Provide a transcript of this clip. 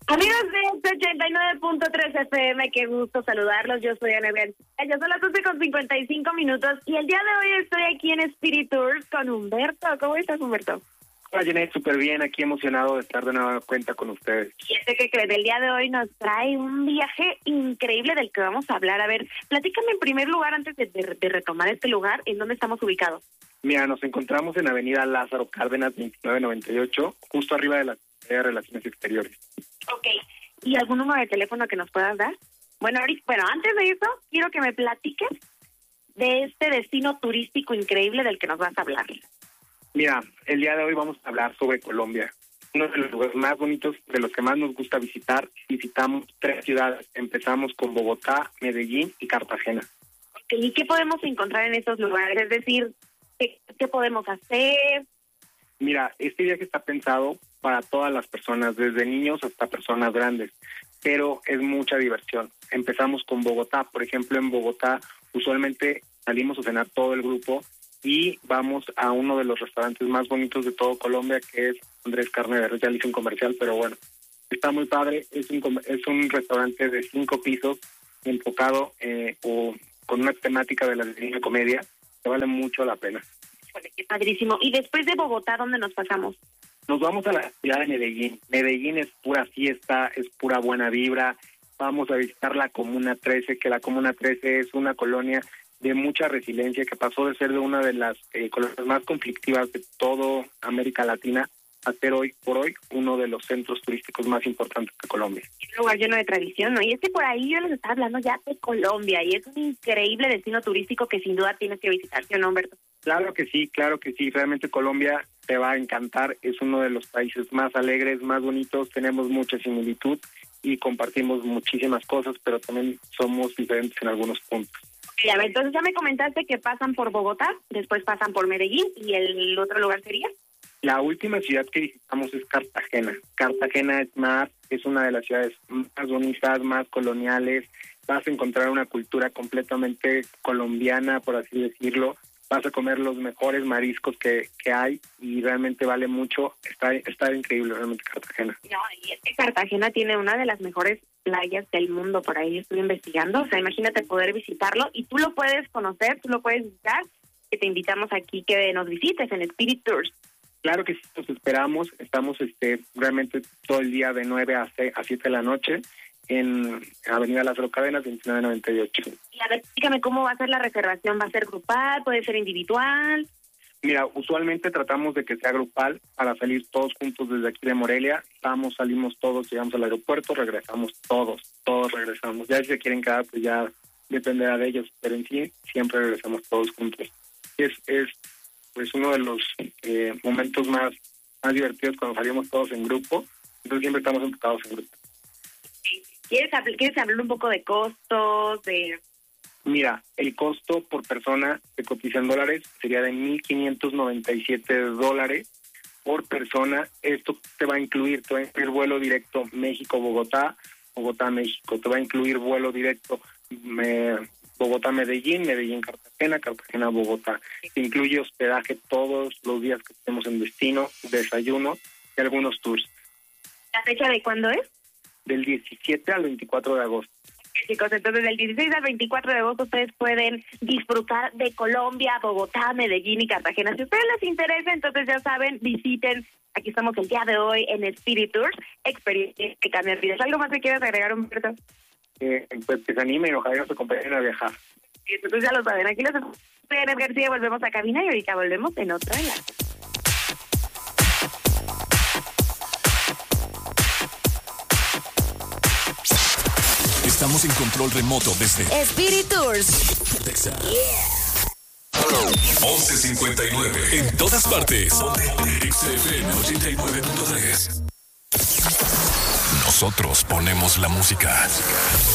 Amigos de 89.3 FM, qué gusto saludarlos. Yo soy Ana Blanca. Ya son las 11:55 y el día de hoy estoy aquí en Spirit Tours con Humberto. ¿Cómo estás, Humberto? Hola, Janet, súper bien, aquí emocionado de estar de nueva cuenta con ustedes. Que el día de hoy nos trae un viaje increíble del que vamos a hablar. A ver, platícame en primer lugar, antes de retomar este lugar, ¿en dónde estamos ubicados? Mira, nos encontramos en Avenida Lázaro Cárdenas 2998, justo arriba de la Secretaría de Relaciones Exteriores. Ok, ¿y algún número de teléfono que nos puedas dar? Bueno, antes de eso, quiero que me platiques de este destino turístico increíble del que nos vas a hablar. Mira, el día de hoy vamos a hablar sobre Colombia, uno de los lugares más bonitos, de los que más nos gusta visitar. Visitamos 3 ciudades, empezamos con Bogotá, Medellín y Cartagena. Okay, ¿y qué podemos encontrar en esos lugares? Es decir, ¿qué podemos hacer? Mira, este viaje está pensado para todas las personas, desde niños hasta personas grandes, pero es mucha diversión. Empezamos con Bogotá, por ejemplo, en Bogotá usualmente salimos a cenar todo el grupo y vamos a uno de los restaurantes más bonitos de todo Colombia, que es Andrés Carne de Res. Ya le hice un comercial, pero bueno, está muy padre. Es un restaurante de 5 pisos, enfocado o con una temática de la Divina Comedia, que vale mucho la pena. Qué padrísimo. Y después de Bogotá, ¿dónde nos pasamos? Nos vamos a la ciudad de Medellín. Medellín es pura fiesta, es pura buena vibra. Vamos a visitar la Comuna 13, que la Comuna 13 es una colonia de mucha resiliencia, que pasó de ser de una de las colonias más conflictivas de toda América Latina a ser hoy por hoy uno de los centros turísticos más importantes de Colombia. Un lugar lleno de tradición, ¿no? Y es que por ahí yo les estaba hablando ya de Colombia, y es un increíble destino turístico que sin duda tienes que visitar, ¿sí o no, Humberto? Claro que sí. Realmente Colombia te va a encantar. Es uno de los países más alegres, más bonitos. Tenemos mucha similitud y compartimos muchísimas cosas, pero también somos diferentes en algunos puntos. Y a ver, entonces ya me comentaste que pasan por Bogotá, después pasan por Medellín, ¿y el otro lugar sería? La última ciudad que visitamos es Cartagena. Cartagena es una de las ciudades más bonitas, más coloniales. Vas a encontrar una cultura completamente colombiana, por así decirlo. Vas a comer los mejores mariscos que hay y realmente vale mucho. Está increíble realmente Cartagena. No, y es que Cartagena tiene una de las mejores playas del mundo. Por ahí estuve investigando. O sea, imagínate poder visitarlo y tú lo puedes conocer, tú lo puedes visitar. Que te invitamos aquí que nos visites en Spirit Tours. Claro que sí, nos esperamos. Estamos realmente todo el día de 9 a 7 de la noche en Avenida Lázaro Cárdenas 2998. Y a ver, dígame cómo va a ser la reservación. ¿Va a ser grupal? ¿Puede ser individual? Mira, usualmente tratamos de que sea grupal para salir todos juntos desde aquí de Morelia. Salimos todos, llegamos al aeropuerto, regresamos todos regresamos. Ya si se quieren quedar, pues ya dependerá de ellos, pero en sí siempre regresamos todos juntos. Es pues uno de los momentos más divertidos cuando salimos todos en grupo. Entonces siempre estamos enfocados en grupo. ¿Quieres hablar un poco de costos? Mira, el costo por persona de cotiza en dólares sería de $1,597 por persona. Esto te va a incluir vuelo directo México-Bogotá, Bogotá-México. Te va a incluir vuelo directo Bogotá-Medellín, Medellín-Cartagena, Cartagena-Bogotá. Te incluye hospedaje todos los días que estemos en destino, desayuno y algunos tours. ¿La fecha de cuándo es? Del 17 al 24 de agosto. Chicos, entonces del 16 al 24 de agosto ustedes pueden disfrutar de Colombia, Bogotá, Medellín y Cartagena. Si a ustedes les interesa, entonces ya saben, visiten. Aquí estamos el día de hoy en Spirit Tours, experiencia que cambia vidas. ¿Algo más que quieras agregar, Humberto? Pues que se animen, ojalá nos acompañen a viajar. Entonces ya lo saben, aquí los soy Ana García, volvemos a cabina y ahorita volvemos en otro enlace. Estamos en control remoto desde Spirit Tours. Texas. 11:59. En todas partes. XFM 89.3. Nosotros ponemos la música.